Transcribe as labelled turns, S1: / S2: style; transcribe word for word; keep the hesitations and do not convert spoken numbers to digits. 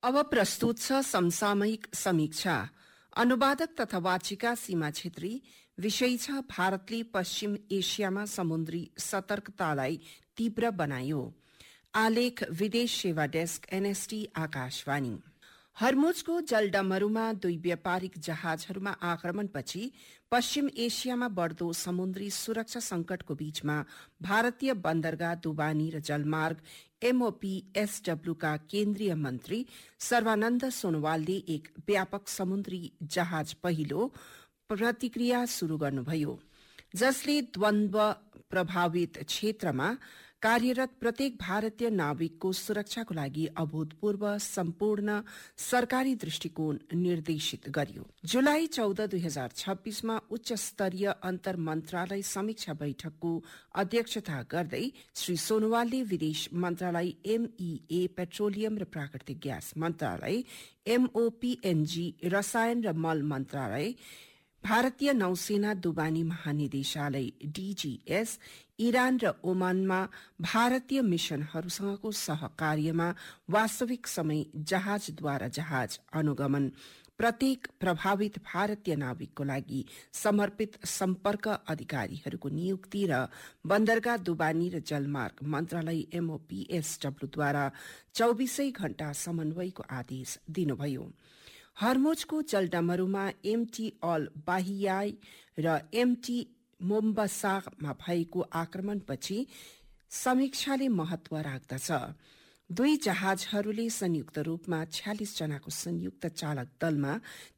S1: अब प्रस्तुत छ समसामयिक समीक्षा। अनुवादक तथा वाचिका सीमा छेत्री। विषय छ भारतले पश्चिम एसियामा समुद्री सतर्कतालाई तीव्र बनायो। आलेख विदेश सेवा डेस्क एनएसटी आकाशवाणी। हर्मुजको जलडमरूमा दुई व्यापारिक जहाजहरूमा आक्रमणपछि पश्चिम एसियामा बढ्दो समुद्री सुरक्षा संकटको बीचमा भारतीय बन्दरगाह दुबानी र जलमार्ग एमओपीएसडब्ल्यू का केन्द्रीय मन्त्री सर्वानन्द सोनोवालले एक व्यापक समुद्री जहाज पहिलो प्रतिक्रिया शुरू गर्नुभयो, जसले द्वन्द्व प्रभावित क्षेत्रमा कार्यरत प्रत्येक भारतीय नाविकको सुरक्षाको लागि अभूतपूर्व सम्पूर्ण सरकारी दृष्टिकोण निर्देशित गर्यो। जुलाई चौध दुई हजार छब्बीसमा उच्च स्तरीय अन्तर मन्त्रालय समीक्षा बैठकको अध्यक्षता गर्दै श्री सोनोवालले विदेश मन्त्रालय एमईए पेट्रोलियम र प्राकृतिक ग्यास मन्त्रालय एमओपीएनजी रसायन र मल मन्त्रालय भारतीय नौसेना दुबानी महानिदेशालय डीजीएस इरान र ओमानमा भारतीय मिशनहरूसँगको सहकार्यमा वास्तविक समय जहाजद्वारा जहाज अनुगमन, प्रत्येक प्रभावित भारतीय नाविकको लागि समर्पित सम्पर्क अधिकारीहरूको नियुक्ति र बन्दरगाह दुबानी र जलमार्ग मन्त्रालय एमओपीएसडब्ल्यूद्वारा चौबिसै घण्टा समन्वयको आदेश दिनुभयो। हर्मुजको जलडमरूमा एमटी अल बाहियाई र एमटी मोम्बासामा भएको आक्रमणपछि समीक्षाले महत्व राख्दछ। दुई जहाजहरूले संयुक्त रूपमा छयालिस जनाको संयुक्त चालक दलमा